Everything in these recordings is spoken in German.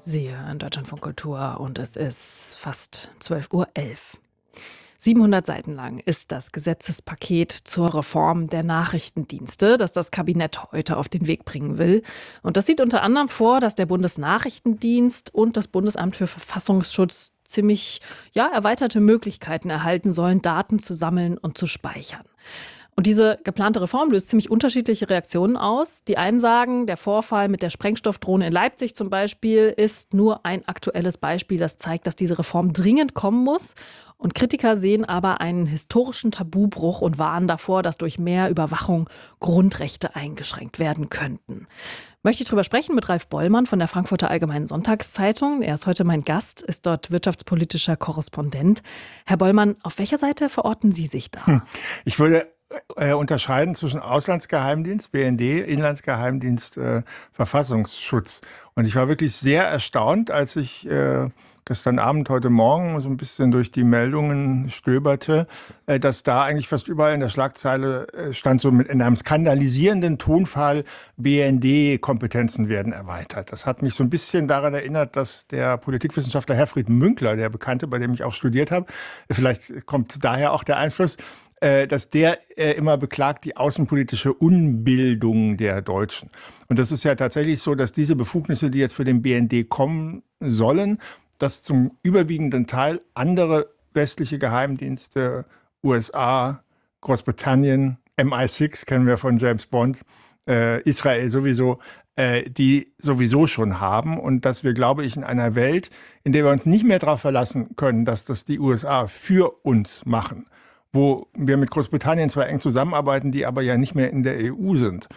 Sie hören Deutschlandfunk Kultur und es ist fast 12:11 Uhr. 700 Seiten lang ist das Gesetzespaket zur Reform der Nachrichtendienste, das das Kabinett heute auf den Weg bringen will. Und das sieht unter anderem vor, dass der Bundesnachrichtendienst und das Bundesamt für Verfassungsschutz ziemlich erweiterte Möglichkeiten erhalten sollen, Daten zu sammeln und zu speichern. Und diese geplante Reform löst ziemlich unterschiedliche Reaktionen aus. Die einen sagen, der Vorfall mit der Sprengstoffdrohne in Leipzig zum Beispiel ist nur ein aktuelles Beispiel, das zeigt, dass diese Reform dringend kommen muss. Und Kritiker sehen aber einen historischen Tabubruch und warnen davor, dass durch mehr Überwachung Grundrechte eingeschränkt werden könnten. Möchte ich darüber sprechen mit Ralf Bollmann von der Frankfurter Allgemeinen Sonntagszeitung. Er ist heute mein Gast, ist dort wirtschaftspolitischer Korrespondent. Herr Bollmann, auf welcher Seite verorten Sie sich da? Ich würde unterscheiden zwischen Auslandsgeheimdienst, BND, Inlandsgeheimdienst, Verfassungsschutz. Und ich war wirklich sehr erstaunt, als ich gestern Abend, heute Morgen so ein bisschen durch die Meldungen stöberte, dass da eigentlich fast überall in der Schlagzeile stand, so in einem skandalisierenden Tonfall, BND-Kompetenzen werden erweitert. Das hat mich so ein bisschen daran erinnert, dass der Politikwissenschaftler Herfried Münkler, der Bekannte, bei dem ich auch studiert habe, vielleicht kommt daher auch der Einfluss, dass der immer beklagt die außenpolitische Unbildung der Deutschen. Und das ist ja tatsächlich so, dass diese Befugnisse, die jetzt für den BND kommen sollen, dass zum überwiegenden Teil andere westliche Geheimdienste, USA, Großbritannien, MI6 kennen wir von James Bond, Israel sowieso, die sowieso schon haben. Und dass wir, glaube ich, in einer Welt, in der wir uns nicht mehr darauf verlassen können, dass das die USA für uns machen, wo wir mit Großbritannien zwar eng zusammenarbeiten, die aber ja nicht mehr in der EU sind.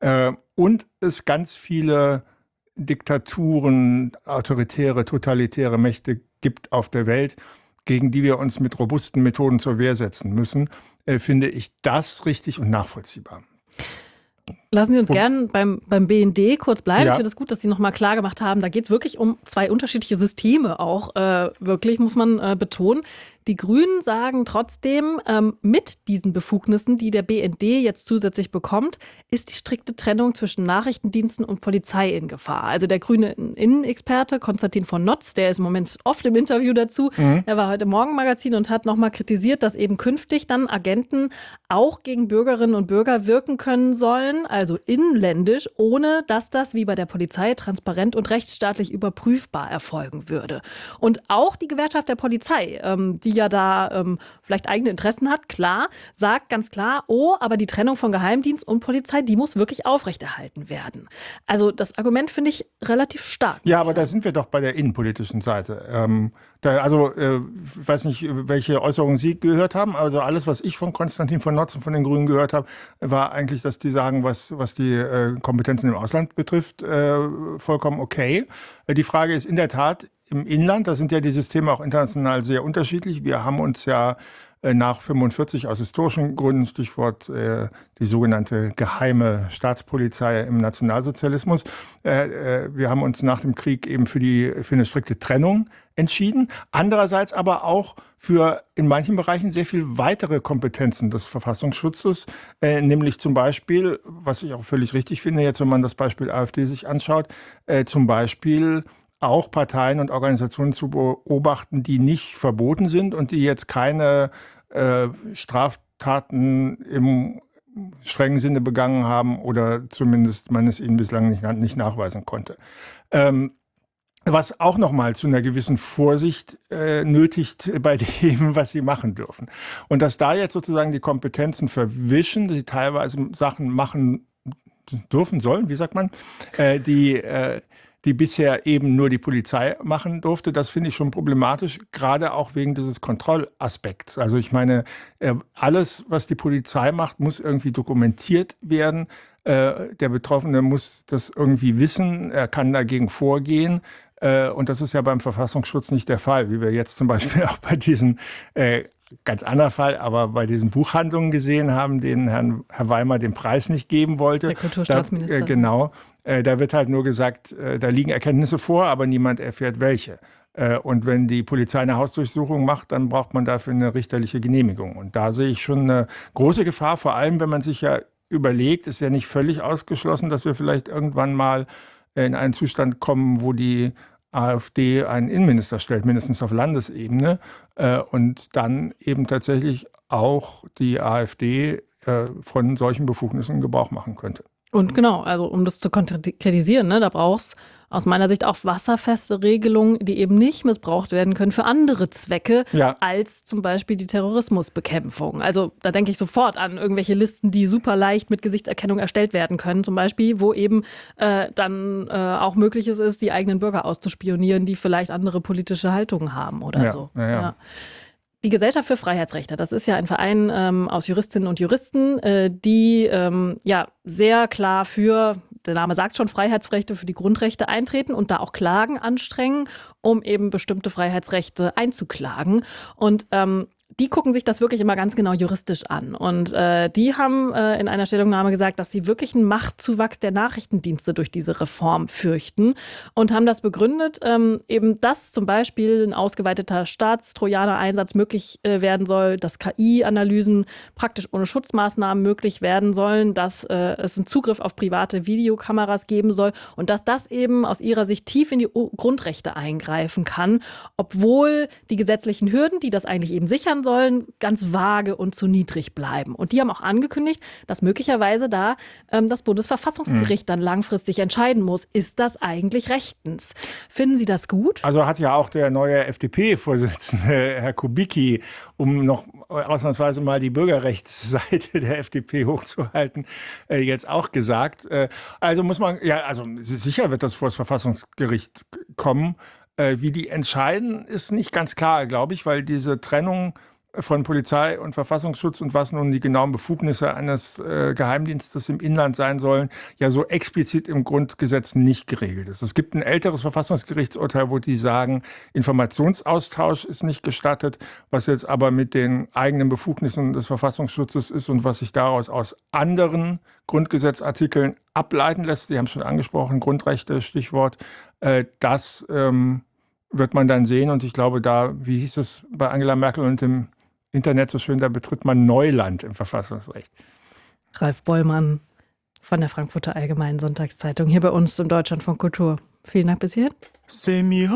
Und es ganz viele Diktaturen, autoritäre, totalitäre Mächte gibt auf der Welt, gegen die wir uns mit robusten Methoden zur Wehr setzen müssen, finde ich das richtig und nachvollziehbar. Lassen Sie uns gern beim BND kurz bleiben. Ja. Ich finde es gut, dass Sie nochmal klar gemacht haben, da geht es wirklich um zwei unterschiedliche Systeme auch, wirklich, muss man betonen. Die Grünen sagen trotzdem, mit diesen Befugnissen, die der BND jetzt zusätzlich bekommt, ist die strikte Trennung zwischen Nachrichtendiensten und Polizei in Gefahr. Also der grüne Innenexperte Konstantin von Notz, der ist im Moment oft im Interview dazu, er war heute im Morgenmagazin und hat nochmal kritisiert, dass eben künftig dann Agenten auch gegen Bürgerinnen und Bürger wirken können sollen, also inländisch, ohne dass das wie bei der Polizei transparent und rechtsstaatlich überprüfbar erfolgen würde. Und auch die Gewerkschaft der Polizei, die ja da vielleicht eigene Interessen hat, klar, sagt ganz klar, aber die Trennung von Geheimdienst und Polizei, die muss wirklich aufrechterhalten werden. Also das Argument finde ich relativ stark. Ja, aber da sind wir doch bei der innenpolitischen Seite. Ich weiß nicht, welche Äußerungen Sie gehört haben, also alles, was ich von Konstantin von Notz und von den Grünen gehört habe, war eigentlich, dass die sagen, was die Kompetenzen im Ausland betrifft, vollkommen okay. Die Frage ist in der Tat, im Inland, da sind ja die Systeme auch international sehr unterschiedlich. Wir haben uns ja nach 45 aus historischen Gründen, Stichwort die sogenannte geheime Staatspolizei im Nationalsozialismus, wir haben uns nach dem Krieg eben für eine strikte Trennung entschieden. Andererseits aber auch für in manchen Bereichen sehr viel weitere Kompetenzen des Verfassungsschutzes, nämlich zum Beispiel, was ich auch völlig richtig finde, jetzt wenn man das Beispiel AfD sich anschaut, zum Beispiel auch Parteien und Organisationen zu beobachten, die nicht verboten sind und die jetzt keine Straftaten im strengen Sinne begangen haben oder zumindest man es ihnen bislang nicht nachweisen konnte. Was auch nochmal zu einer gewissen Vorsicht nötigt bei dem, was sie machen dürfen. Und dass da jetzt sozusagen die Kompetenzen verwischen, die teilweise Sachen machen dürfen sollen, wie sagt man, die bisher eben nur die Polizei machen durfte, das finde ich schon problematisch, gerade auch wegen dieses Kontrollaspekts. Also ich meine, alles, was die Polizei macht, muss irgendwie dokumentiert werden. Der Betroffene muss das irgendwie wissen, er kann dagegen vorgehen. Und das ist ja beim Verfassungsschutz nicht der Fall, wie wir jetzt zum Beispiel auch bei diesen ganz anderer Fall, aber bei diesen Buchhandlungen gesehen haben, denen Herr Weimar den Preis nicht geben wollte. Der Kulturstaatsminister. Genau. Da wird halt nur gesagt, da liegen Erkenntnisse vor, aber niemand erfährt welche. Und wenn die Polizei eine Hausdurchsuchung macht, dann braucht man dafür eine richterliche Genehmigung. Und da sehe ich schon eine große Gefahr, vor allem wenn man sich ja überlegt, ist ja nicht völlig ausgeschlossen, dass wir vielleicht irgendwann mal in einen Zustand kommen, wo die AfD einen Innenminister stellt, mindestens auf Landesebene, und dann eben tatsächlich auch die AfD von solchen Befugnissen Gebrauch machen könnte. Und genau, also um das zu konkretisieren, ne, da braucht es aus meiner Sicht auch wasserfeste Regelungen, die eben nicht missbraucht werden können für andere Zwecke als zum Beispiel die Terrorismusbekämpfung. Also da denke ich sofort an irgendwelche Listen, die super leicht mit Gesichtserkennung erstellt werden können, zum Beispiel, wo eben dann auch möglich ist, die eigenen Bürger auszuspionieren, die vielleicht andere politische Haltungen haben oder so. Ja. Die Gesellschaft für Freiheitsrechte, das ist ja ein Verein aus Juristinnen und Juristen, die sehr klar für, der Name sagt schon, Freiheitsrechte, für die Grundrechte eintreten und da auch Klagen anstrengen, um eben bestimmte Freiheitsrechte einzuklagen. Und die gucken sich das wirklich immer ganz genau juristisch an. Und die haben in einer Stellungnahme gesagt, dass sie wirklich einen Machtzuwachs der Nachrichtendienste durch diese Reform fürchten und haben das begründet, eben dass zum Beispiel ein ausgeweiteter Staatstrojaner-Einsatz möglich werden soll, dass KI-Analysen praktisch ohne Schutzmaßnahmen möglich werden sollen, dass es einen Zugriff auf private Videokameras geben soll und dass das eben aus ihrer Sicht tief in die Grundrechte eingreifen kann, obwohl die gesetzlichen Hürden, die das eigentlich eben sichern sollen, ganz vage und zu niedrig bleiben. Und die haben auch angekündigt, dass möglicherweise da das Bundesverfassungsgericht dann langfristig entscheiden muss, ist das eigentlich rechtens? Finden Sie das gut? Also hat ja auch der neue FDP-Vorsitzende, Herr Kubicki, um noch ausnahmsweise mal die Bürgerrechtsseite der FDP hochzuhalten, jetzt auch gesagt. Also muss man, sicher wird das vor das Verfassungsgericht kommen. Wie die entscheiden, ist nicht ganz klar, glaube ich, weil diese Trennung von Polizei und Verfassungsschutz und was nun die genauen Befugnisse eines Geheimdienstes im Inland sein sollen, ja so explizit im Grundgesetz nicht geregelt ist. Es gibt ein älteres Verfassungsgerichtsurteil, wo die sagen, Informationsaustausch ist nicht gestattet, was jetzt aber mit den eigenen Befugnissen des Verfassungsschutzes ist und was sich daraus aus anderen Grundgesetzartikeln ableiten lässt. Sie haben es schon angesprochen, Grundrechte, Stichwort, das wird man dann sehen. Und ich glaube, da, wie hieß es bei Angela Merkel und im Internet so schön, da betritt man Neuland im Verfassungsrecht. Ralf Bollmann von der Frankfurter Allgemeinen Sonntagszeitung hier bei uns im Deutschlandfunk Kultur. Vielen Dank bis hierhin.